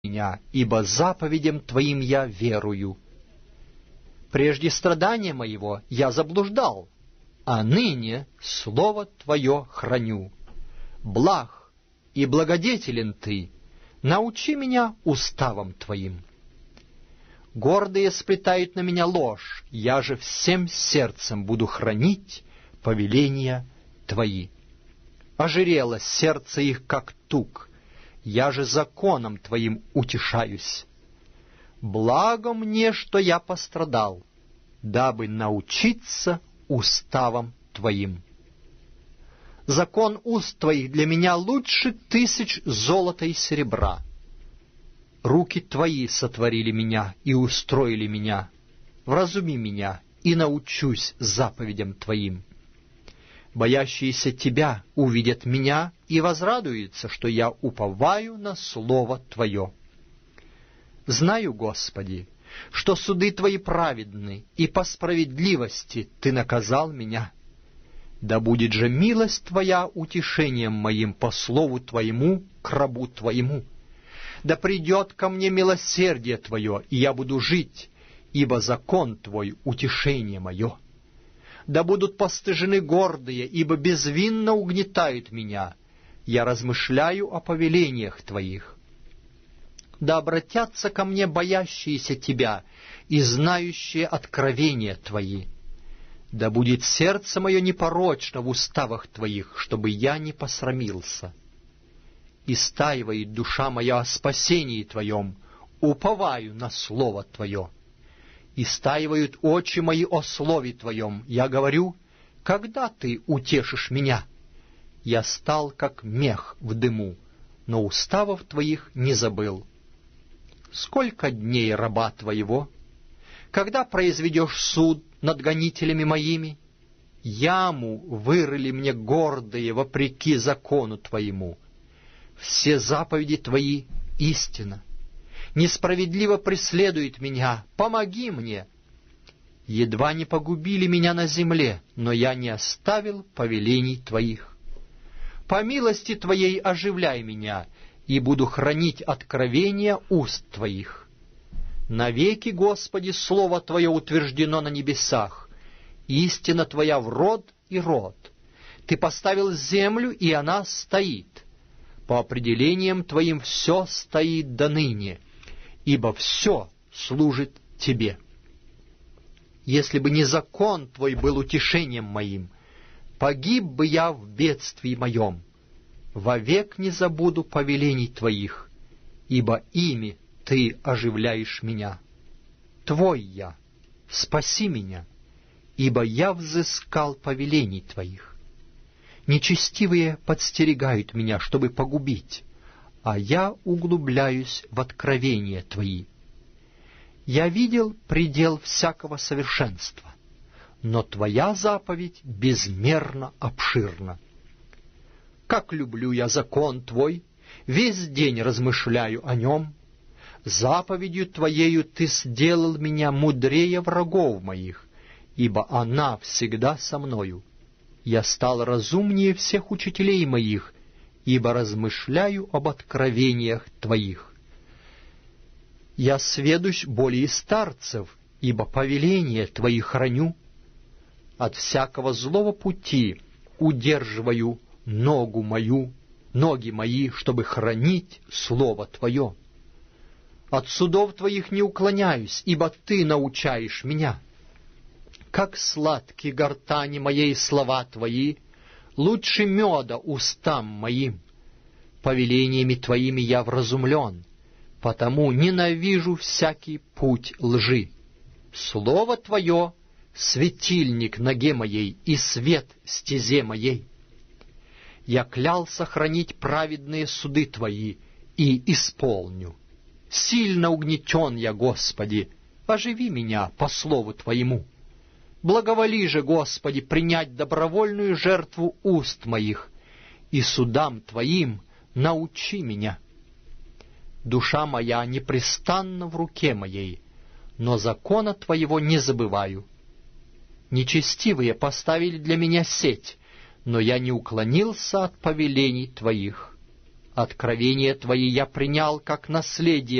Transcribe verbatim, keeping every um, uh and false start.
меня, ибо заповедям Твоим я верую. Прежде страдания моего я заблуждал, а ныне Слово Твое храню. Благ и благодетелен Ты, научи меня уставам Твоим. Гордые сплетают на меня ложь, я же всем сердцем буду хранить повеления Твои. Ожирело сердце их, как тук, я же законом Твоим утешаюсь. Благо мне, что я пострадал, дабы научиться уставам Твоим. Закон уст Твоих для меня лучше тысяч золота и серебра. Руки Твои сотворили меня и устроили меня. Вразуми меня, и научусь заповедям Твоим. Боящиеся Тебя увидят меня и возрадуются, что я уповаю на Слово Твое. Знаю, Господи, что суды Твои праведны, и по справедливости Ты наказал меня. Да будет же милость Твоя утешением моим по слову Твоему к рабу Твоему. Да придет ко мне милосердие Твое, и я буду жить, ибо закон Твой — утешение мое. Да будут постыжены гордые, ибо безвинно угнетают меня. Я размышляю о повелениях Твоих. Да обратятся ко мне боящиеся Тебя и знающие откровения Твои. Да будет сердце мое непорочно в уставах Твоих, чтобы я не посрамился. Истаивает душа моя о спасении Твоем, уповаю на Слово Твое. Истаивают очи мои о Слове Твоем, я говорю, когда Ты утешишь меня? Я стал, как мех в дыму, но уставов Твоих не забыл. Сколько дней раба Твоего? Когда произведешь суд над гонителями моими? Яму вырыли мне гордые вопреки закону Твоему. Все заповеди Твои — истина. Несправедливо преследует меня, помоги мне. Едва не погубили меня на земле, но я не оставил повелений Твоих. По милости Твоей оживляй меня, и буду хранить откровения уст Твоих. Навеки, Господи, Слово Твое утверждено на небесах, истина Твоя в род и род. Ты поставил землю, и она стоит. По определениям Твоим все стоит до ныне, ибо все служит Тебе. Если бы не закон Твой был утешением моим, погиб бы я в бедствии моем. Вовек не забуду повелений Твоих, ибо ими Ты оживляешь меня. Твой я, спаси меня, ибо я взыскал повелений Твоих. Нечестивые подстерегают меня, чтобы погубить, а я углубляюсь в откровения Твои. Я видел предел всякого совершенства, но Твоя заповедь безмерно обширна. Как люблю я закон Твой, весь день размышляю о нем. Заповедью Твоею Ты сделал меня мудрее врагов моих, ибо она всегда со мною. Я стал разумнее всех учителей моих, ибо размышляю об откровениях Твоих. Я сведущ более старцев, ибо повеления Твои храню. От всякого злого пути удерживаю ногу мою, ноги мои, чтобы хранить Слово Твое. От судов Твоих не уклоняюсь, ибо Ты научаешь меня. Как сладки гортани моей слова Твои, лучше меда устам моим. Повелениями Твоими я вразумлен, потому ненавижу всякий путь лжи. Слово Твое — светильник ноге моей и свет стезе моей. Я клялся хранить праведные суды Твои и исполню. Сильно угнетен я, Господи, оживи меня по слову Твоему. Благоволи же, Господи, принять добровольную жертву уст моих, и судам Твоим научи меня. Душа моя непрестанна в руке моей, но закона Твоего не забываю. Нечестивые поставили для меня сеть, но я не уклонился от повелений Твоих. Откровения Твои я принял как наследие,